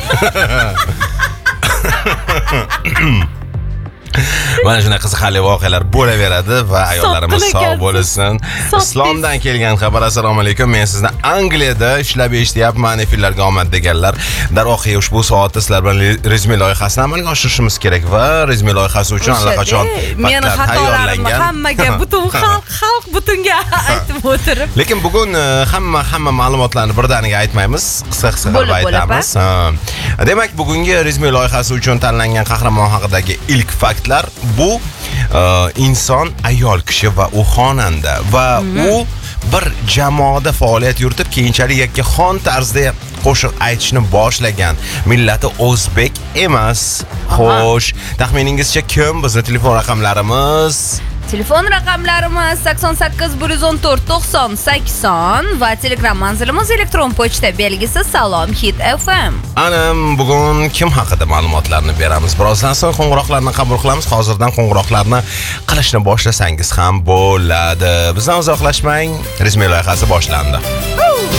Mana shunday qiziqarli voqealar bo'laveradi va ayollarimiz sog' bo'lsin. Islomdan kelgan xabar. Assalomu alaykum. Men sizni Angliyada ishlab eshityapman. Efirlarga omad deganlar. Darvoqe ushbu soatda sizlar bilan rezюme loyihasini amalga oshirishimiz kerak va rezюme loyihasi uchun allaqachon meni xatolarimni hammaga butun xalq butunga aytib o'tirib. Lekin bugun hamma ma'lumotlarni birdaniga aytmaymiz. Qisqa qilib aytamiz. Demak, bugungi rezюme loyihasi uchun tanlangan qahramon haqidagi ilk faktlar bu inson ayol kishi va u xonanda va u bir jamoada faoliyat yuritib keyinchalik yakkaxon tarzda qo'shiq aytishni boshlagan. Millati o'zbek emas. Xo'sh, taxminingizcha kim? Bizning telefon raqamlarimiz Telefon raqamlarimiz 88 114 90 80 va Telegram manzilimiz elektron pochta belgisi Salom Hit FM. Anam, bugun kim haqida ma'lumotlarni beramiz? Birozdan so'ng qo'ng'iroqlarni qabul qilamiz. Hozirdan qo'ng'iroqlarni qilishni boshlasangiz ham bo'ladi. Bizdan uzoqlashmang. Rezme loyihasi boshlandi.